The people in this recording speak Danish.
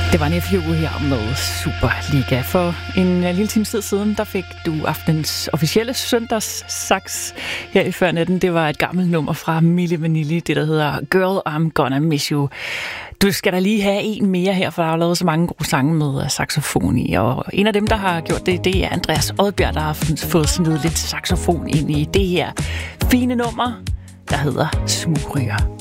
Det var en FU her med Superliga. For en lille time siden, der fik du aftens officielle søndagssaks her i Førnetten. Det var et gammelt nummer fra Milli Vanilli, det der hedder Girl, I'm Gonna Miss You. Du skal da lige have en mere her, for der har lavet så mange gode sange med saxofon i. Og en af dem, der har gjort det, det er Andreas Odbjerg, der har fået snedet lidt saxofon ind i det her fine nummer, der hedder Smugryger.